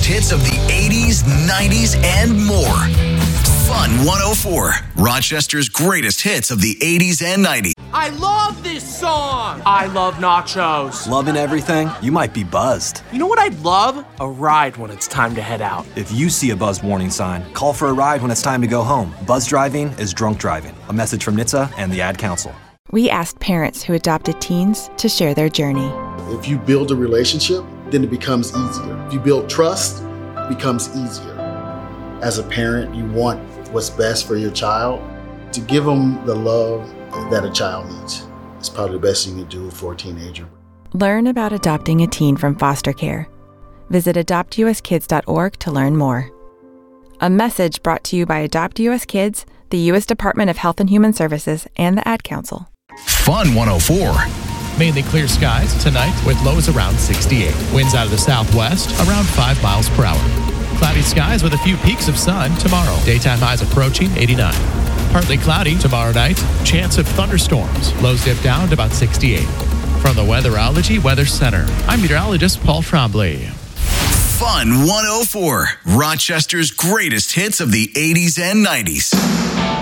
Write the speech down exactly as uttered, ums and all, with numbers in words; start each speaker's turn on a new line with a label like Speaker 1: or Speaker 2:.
Speaker 1: hits of the eighties, nineties, and more. Fun one oh four, Rochester's greatest hits of the eighties and nineties.
Speaker 2: I love this song. I love nachos.
Speaker 3: Loving everything? You might be buzzed.
Speaker 2: You know what I'd love? A ride when it's time to head out.
Speaker 3: If you see a buzzed warning sign, call for a ride when it's time to go home. Buzz driving is drunk driving. A message from N H T S A and the Ad Council.
Speaker 4: We asked parents who adopted teens to share their journey.
Speaker 5: If you build a relationship, then it becomes easier. If you build trust, it becomes easier. As a parent, you want what's best for your child. To give them the love that a child needs. It's probably the best thing you can do for a teenager.
Speaker 4: Learn about adopting a teen from foster care. Visit adopt u s kids dot org to learn more. A message brought to you by Adopt U S Kids, the U S Department of Health and Human Services, and the Ad Council.
Speaker 1: Fun one oh four.
Speaker 6: Mainly clear skies tonight with lows around sixty-eight. Winds out of the southwest around five miles per hour. Cloudy skies with a few peaks of sun tomorrow. Daytime highs approaching eighty-nine. Partly cloudy tomorrow night. Chance of thunderstorms. Lows dip down to about sixty-eight. From the Weatherology Weather Center, I'm meteorologist Paul Trombley.
Speaker 1: Fun one oh four, Rochester's greatest hits of the eighties and nineties.